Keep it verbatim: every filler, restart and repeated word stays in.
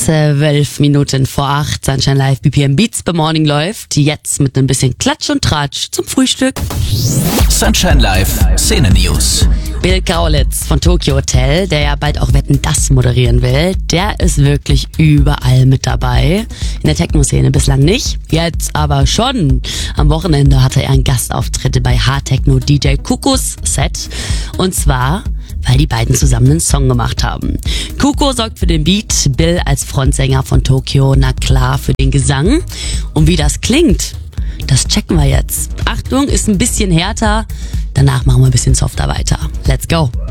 Zwölf Minuten vor acht, Sunshine Live, B P M Beats bei Morning läuft. Jetzt mit ein bisschen Klatsch und Tratsch zum Frühstück. Sunshine Live, Szene News. Bill Kaulitz von Tokyo Hotel, der ja bald auch Wetten, das moderieren will, der ist wirklich überall mit dabei. In der Techno-Szene bislang nicht, jetzt aber schon. Am Wochenende hatte er einen Gastauftritt bei Hardtechno D J Kukus Set. Und zwar, weil die beiden zusammen einen Song gemacht haben. Kuko sorgt für den Beat, Bill als Frontsänger von Tokyo, na klar, für den Gesang. Und wie das klingt, das checken wir jetzt. Achtung, ist ein bisschen härter, danach machen wir ein bisschen softer weiter. Let's go!